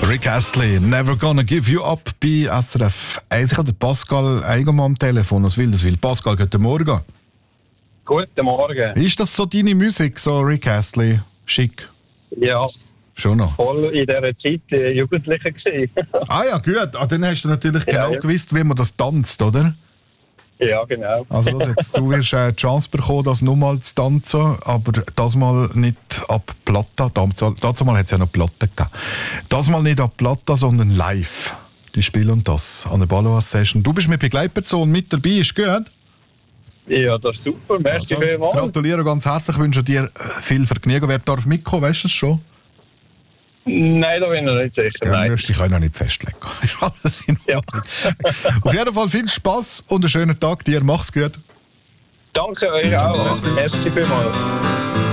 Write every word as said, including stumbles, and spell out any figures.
Rick Astley, Never Gonna Give You Up bei S R F eins. Ich habe den Pascal Eigenmann am Telefon aus Wilderswil. Pascal, guten Morgen. Guten Morgen. Ist das so deine Musik, so Rick Astley? Schick? Ja. Schon noch? Voll in dieser Zeit äh, Jugendlicher gewesen. Ah ja, gut. Ah, dann hast du natürlich Ja, genau ja. gewusst, wie man das tanzt, oder? Ja, genau. Also los jetzt, du wirst äh, die Chance bekommen, das nochmal zu tanzen, aber das mal nicht ab Platta. Dazu mal hat es ja noch Platte gegeben. Das mal nicht ab Platta, sondern live. Die spielen das an der Balloa-Session. Du bist mit Begleitperson mit dabei, ist gut? Ja, das ist super. Merci Also, vielmals. gratuliere ganz herzlich, wünsche dir viel Vergnügen. Wer darf mitkommen, weißt du es schon? Nein, da bin ich noch nicht sicher. Ja, Nein. müsste ich auch noch nicht festlegen. Ist alles in Ja. Ordnung. Auf jeden Fall viel Spass und einen schönen Tag dir. Mach's gut. Danke euch auch. Merci vielmals.